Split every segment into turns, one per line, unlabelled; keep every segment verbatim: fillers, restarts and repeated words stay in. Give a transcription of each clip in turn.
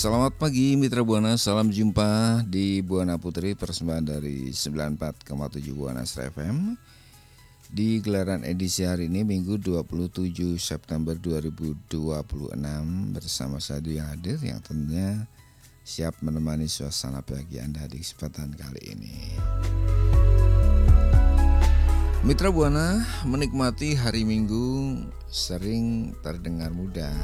Selamat pagi Mitra Buana, salam jumpa di Buana Putri, persembahan dari sembilan puluh empat koma tujuh Buana F M. Di gelaran edisi hari ini Minggu dua puluh tujuh September dua ribu dua puluh enam, bersama saya yang hadir yang tentunya siap menemani suasana pagi Anda di kesempatan kali ini. Mitra Buana, menikmati hari Minggu sering terdengar mudah,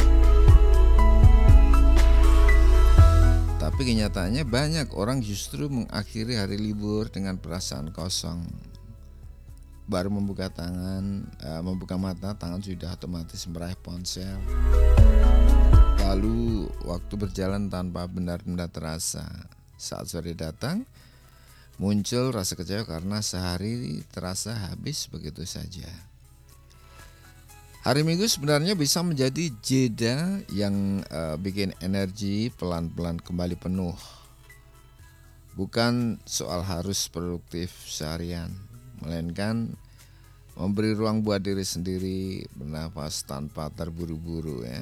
tapi kenyataannya banyak orang justru mengakhiri hari libur dengan perasaan kosong. Baru membuka tangan, uh, membuka mata, tangan sudah otomatis meraih ponsel. Lalu waktu berjalan tanpa benar-benar terasa. Saat sore datang, muncul rasa kecewa karena sehari terasa habis begitu saja. Hari Minggu sebenarnya bisa menjadi jeda yang uh, bikin energi pelan-pelan kembali penuh. Bukan soal harus produktif seharian, melainkan memberi ruang buat diri sendiri, bernafas tanpa terburu-buru ya.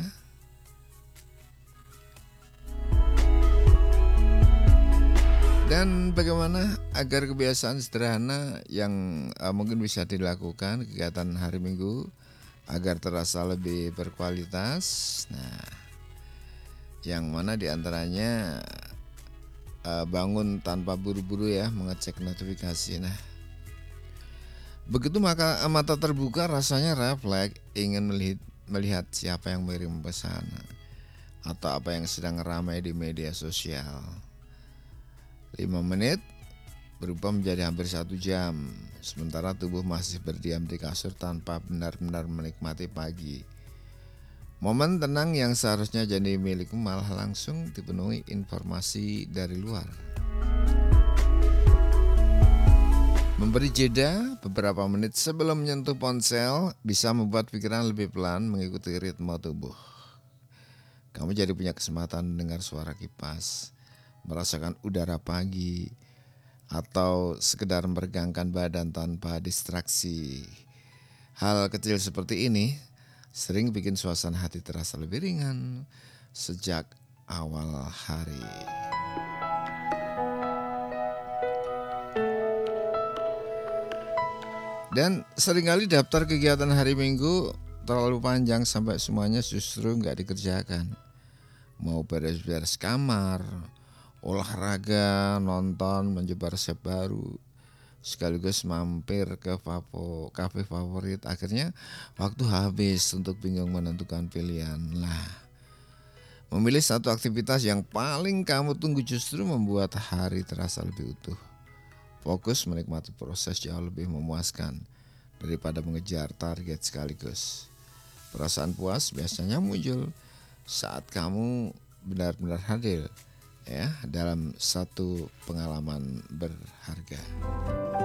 Dan bagaimana agar kebiasaan sederhana yang uh, mungkin bisa dilakukan kegiatan hari Minggu agar terasa lebih berkualitas. Nah, yang mana diantaranya uh, bangun tanpa buru-buru ya, mengecek notifikasi. Nah, begitu maka mata terbuka rasanya refleks, ingin melihat, melihat siapa yang mengirim pesan atau apa yang sedang ramai di media sosial. lima menit berubah menjadi hampir satu jam, sementara tubuh masih berdiam di kasur tanpa benar-benar menikmati pagi. Momen tenang yang seharusnya jadi milikmu malah langsung dipenuhi informasi dari luar. Memberi jeda beberapa menit sebelum menyentuh ponsel bisa membuat pikiran lebih pelan mengikuti ritme tubuh. Kamu jadi punya kesempatan mendengar suara kipas, merasakan udara pagi, atau sekedar meregangkan badan tanpa distraksi. Hal kecil seperti ini sering bikin suasana hati terasa lebih ringan sejak awal hari. Dan seringkali daftar kegiatan hari Minggu terlalu panjang sampai semuanya justru nggak dikerjakan. Mau beres-beres kamar, olahraga, nonton, mencoba resep baru, sekaligus mampir ke fapo, kafe favorit. Akhirnya waktu habis untuk bingung menentukan pilihan. Lah, memilih satu aktivitas yang paling kamu tunggu justru membuat hari terasa lebih utuh. Fokus menikmati proses jauh lebih memuaskan daripada mengejar target sekaligus. Perasaan puas biasanya muncul saat kamu benar-benar hadir ya dalam satu pengalaman berharga.